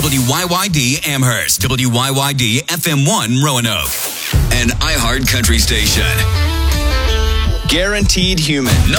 WYYD Amherst, WYYD FM1 Roanoke, and iHeart Country Station. Guaranteed Human.